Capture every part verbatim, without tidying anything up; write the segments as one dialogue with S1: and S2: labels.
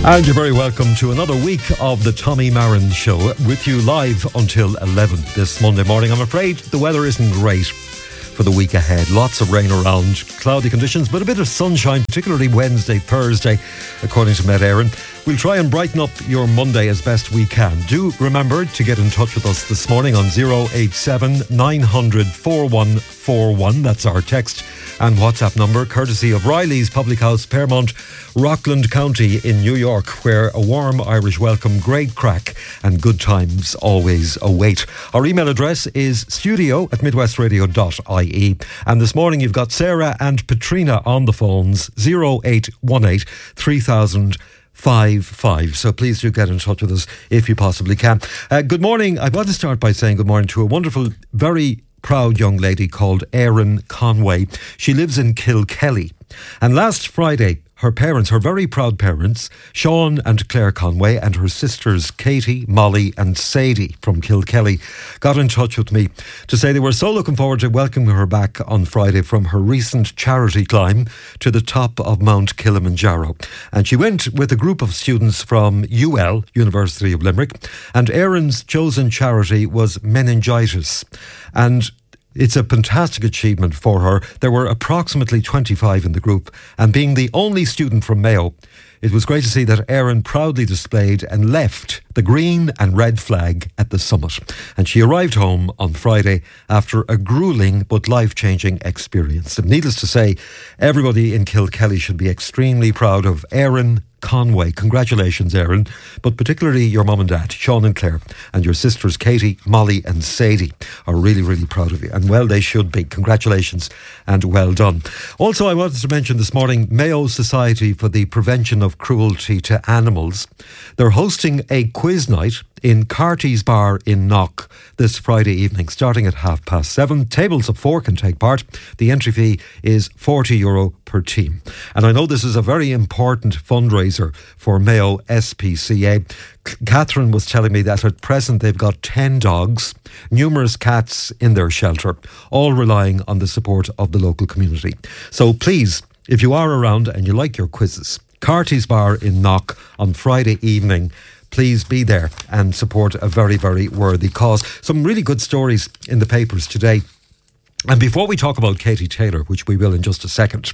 S1: And you're very welcome to another week of the Tommy Marin Show, with you live until eleven this Monday morning. I'm afraid the weather isn't great for the week ahead. Lots of rain around, cloudy conditions, but a bit of sunshine, particularly Wednesday, Thursday, according to Met Éireann. We'll try and brighten up your Monday as best we can. Do remember to get in touch with us this morning on oh eight seven, nine hundred, four one four one. That's our text and WhatsApp number, courtesy of Riley's Public House, Fairmont, Rockland County in New York, where a warm Irish welcome, great crack and good times always await. Our email address is studio at midwestradio dot I E. And this morning you've got Sarah and Patrina on the phones, oh eight one eight, three thousand five five. So please do get in touch with us if you possibly can. Uh, good morning. I want to start by saying good morning to a wonderful, very proud young lady called Erin Conway. She lives in Kilkelly. And last Friday, her parents, her very proud parents, Sean and Claire Conway, and her sisters Katie, Molly and Sadie from Kilkelly, got in touch with me to say they were so looking forward to welcoming her back on Friday from her recent charity climb to the top of Mount Kilimanjaro. And she went with a group of students from U L, University of Limerick, and Erin's chosen charity was meningitis. And it's a fantastic achievement for her. There were approximately twenty-five in the group, and being the only student from Mayo, it was great to see that Erin proudly displayed and left the green and red flag at the summit. And she arrived home on Friday after a gruelling but life-changing experience. And needless to say, everybody in Kilkelly should be extremely proud of Erin Conway. Congratulations, Erin, but particularly your mum and dad, Sean and Claire, and your sisters Katie, Molly and Sadie are really, really proud of you. And well, they should be. Congratulations and well done. Also, I wanted to mention this morning, Mayo Society for the Prevention of Cruelty to Animals. They're hosting a quiz night in Carty's Bar in Knock this Friday evening, starting at half past seven. Tables of four can take part. The entry fee is forty euro per team. And I know this is a very important fundraiser for Mayo S P C A. Catherine was telling me that at present they've got ten dogs, numerous cats in their shelter, all relying on the support of the local community. So please, if you are around and you like your quizzes, Carty's Bar in Knock on Friday evening, please be there and support a very, very worthy cause. Some really good stories in the papers today. And before we talk about Katie Taylor, which we will in just a second,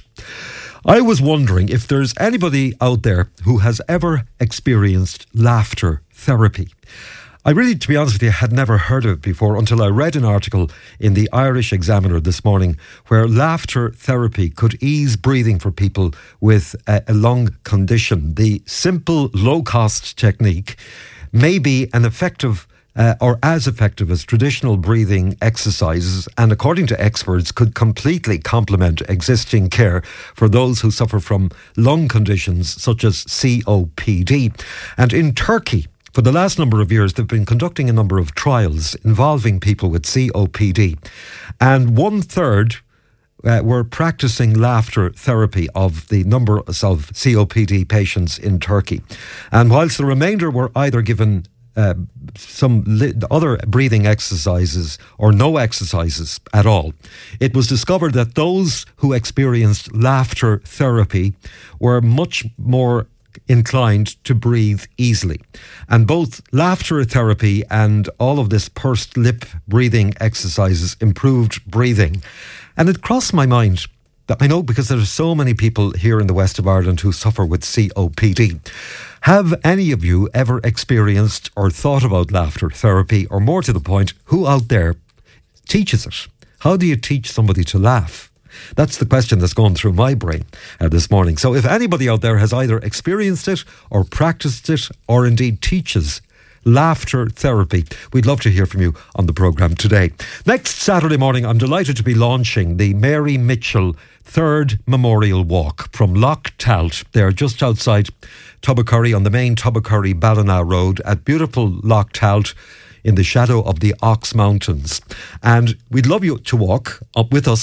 S1: I was wondering if there's anybody out there who has ever experienced laughter therapy. I really, to be honest with you, had never heard of it before until I read an article in the Irish Examiner this morning where laughter therapy could ease breathing for people with a, a lung condition. The simple, low-cost technique may be an effective uh, or as effective as traditional breathing exercises, and according to experts, could completely complement existing care for those who suffer from lung conditions such as C O P D. And in Turkey, for the last number of years, they've been conducting a number of trials involving people with C O P D. And one third uh, were practicing laughter therapy of the number of C O P D patients in Turkey. And whilst the remainder were either given uh, some li- other breathing exercises or no exercises at all, it was discovered that those who experienced laughter therapy were much more inclined to breathe easily. And both laughter therapy and all of this pursed lip breathing exercises improved breathing. And it crossed my mind that I know, because there are so many people here in the west of Ireland who suffer with C O P D. Have any of you ever experienced or thought about laughter therapy? Or more to the point, who out there teaches it? How do you teach somebody to laugh? That's the question that's gone through my brain uh, this morning. So if anybody out there has either experienced it or practiced it or indeed teaches laughter therapy, we'd love to hear from you on the programme today. Next Saturday morning, I'm delighted to be launching the Mary Mitchell Third Memorial Walk from Lough Talt. They're just outside Tubbacurry on the main Tubbacurry-Ballina Road at beautiful Lough Talt in the shadow of the Ox Mountains. And we'd love you to walk up with us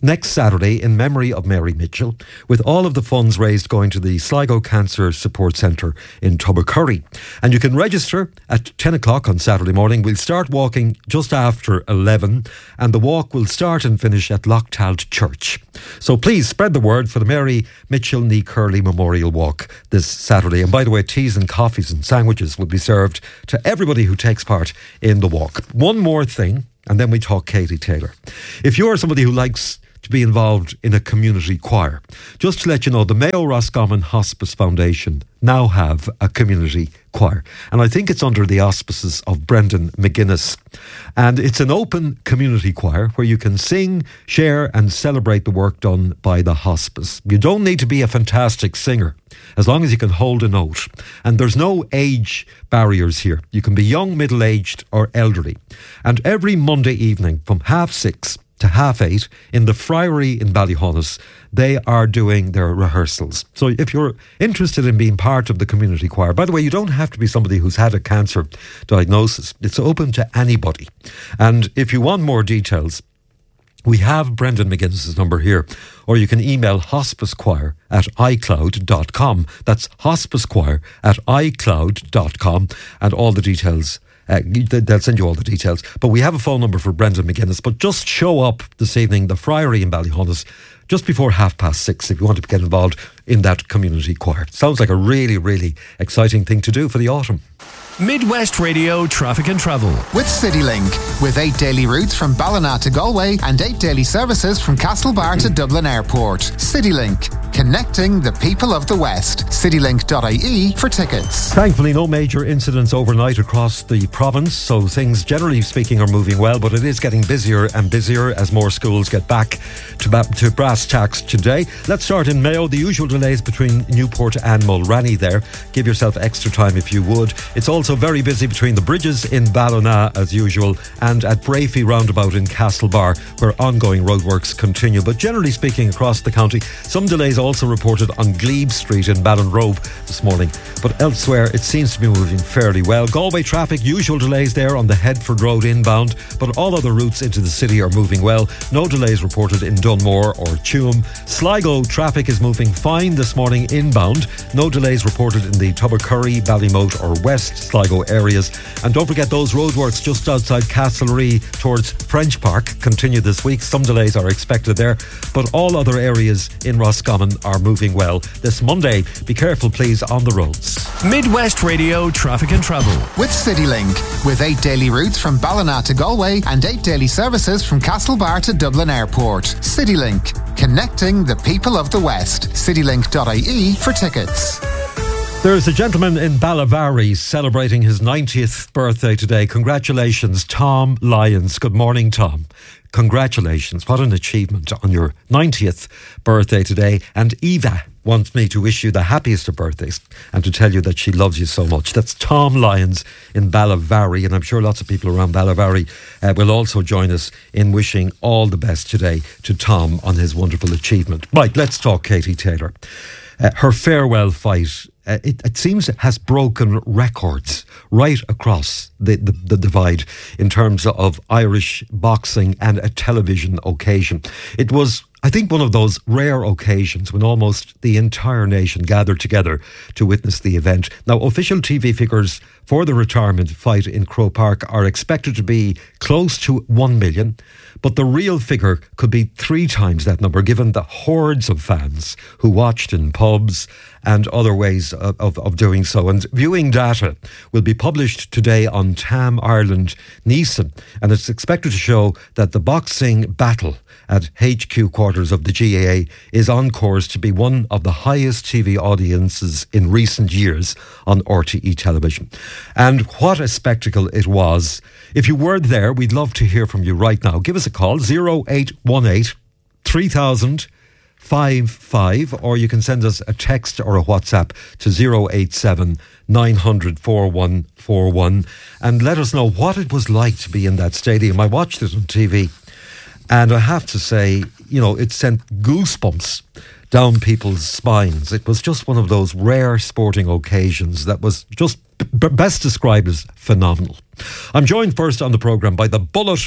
S1: next Saturday in memory of Mary Mitchell, with all of the funds raised going to the Sligo Cancer Support Centre in Tubbercurry. And you can register at ten o'clock on Saturday morning. We'll start walking just after eleven, and the walk will start and finish at Lochtalt Church. So please spread the word for the Mary Mitchell Ní Curley Memorial Walk this Saturday. And by the way, teas and coffees and sandwiches will be served to everybody who takes part in the walk. One more thing, and then we talk Katie Taylor. If you're somebody who likes to be involved in a community choir, just to let you know, the Mayo Roscommon Hospice Foundation now have a community choir, and I think it's under the auspices of Brendan McGuinness, and it's an open community choir where you can sing, share and celebrate the work done by the hospice. You don't need to be a fantastic singer as long as you can hold a note, and there's no age barriers here. You can be young, middle-aged or elderly, and every Monday evening from half six to half eight in the Friary in Ballyhonus, they are doing their rehearsals. So if you're interested in being part of the community choir, by the way, you don't have to be somebody who's had a cancer diagnosis. It's open to anybody. And if you want more details, we have Brendan McGuinness's number here, or you can email hospicechoir at icloud dot com. That's hospicechoir at icloud dot com, and all the details. Uh, they'll send you all the details. But we have a phone number for Brendan McGuinness. But just show up this evening, the Friary in Ballyhonus, just before half past six if you want to get involved in that community choir. Sounds like a really, really exciting thing to do for the autumn.
S2: Midwest Radio Traffic and Travel
S3: with CityLink, with eight daily routes from Ballina to Galway and eight daily services from Castlebar to Dublin Airport. CityLink, connecting the people of the West. citylink dot I E for tickets.
S1: Thankfully, no major incidents overnight across the province, so things generally speaking are moving well, but it is getting busier and busier as more schools get back to, ba- to brass tacks today. Let's start in Mayo. The usual delays between Newport and Mulranny there. Give yourself extra time if you would. It's all Also very busy between the bridges in Ballina as usual and at Brafey roundabout in Castlebar, where ongoing roadworks continue. But generally speaking across the county, some delays also reported on Glebe Street in Ballinrobe this morning. But elsewhere it seems to be moving fairly well. Galway traffic, usual delays there on the Headford Road inbound, but all other routes into the city are moving well. No delays reported in Dunmore or Tuam. Sligo traffic is moving fine this morning inbound. No delays reported in the Tubbercurry, Ballymote or West Sligo areas. And don't forget those roadworks just outside Castlereagh towards French Park continue this week. Some delays are expected there, but all other areas in Roscommon are moving well this Monday. Be careful please on the roads.
S2: Midwest Radio Traffic and Travel
S3: with CityLink, with eight daily routes from Ballina to Galway and eight daily services from Castlebar to Dublin Airport. CityLink, connecting the people of the West. citylink dot I E for tickets.
S1: There's a gentleman in Ballyvary celebrating his ninetieth birthday today. Congratulations, Tom Lyons. Good morning, Tom. Congratulations. What an achievement on your ninetieth birthday today. And Eva wants me to wish you the happiest of birthdays and to tell you that she loves you so much. That's Tom Lyons in Ballyvary, and I'm sure lots of people around Ballyvary uh, will also join us in wishing all the best today to Tom on his wonderful achievement. Right, let's talk Katie Taylor. Uh, her farewell fight, uh, it, it seems it has broken records right across the, the, the divide in terms of Irish boxing and a television occasion. It was, I think, one of those rare occasions when almost the entire nation gathered together to witness the event. Now, official T V figures for the retirement fight in Croke Park are expected to be close to one million, but the real figure could be three times that number given the hordes of fans who watched in pubs and other ways of, of, of doing so. And viewing data will be published today on Tam Ireland Neeson, and it's expected to show that the boxing battle at H Q quarters of the G A A is on course to be one of the highest T V audiences in recent years on R T E television. And what a spectacle it was. If you were there, we'd love to hear from you right now. Give us a call, oh eight one eight, three thousand, five five, or you can send us a text or a WhatsApp to oh eight seven, nine hundred, four one four one and let us know what it was like to be in that stadium. I watched it on T V, and I have to say, you know, it sent goosebumps down people's spines. It was just one of those rare sporting occasions that was just b- best described as phenomenal. I'm joined first on the programme by the Bullet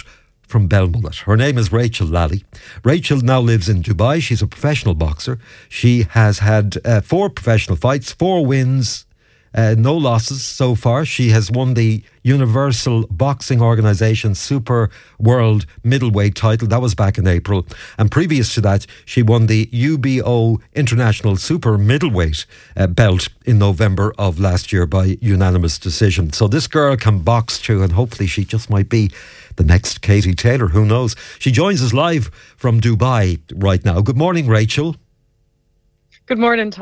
S1: from Belmullet. Her name is Rachel Lally. Rachel now lives in Dubai. She's a professional boxer. She has had uh, four professional fights, four wins, uh, no losses so far. She has won the Universal Boxing Organisation Super World Middleweight title. That was back in April. And previous to that, she won the U B O International Super Middleweight uh, belt in November of last year by unanimous decision. So this girl can box too, and hopefully she just might be the next Katie Taylor, who knows. She joins us live from Dubai right now. Good morning, Rachel.
S4: Good morning, Tom.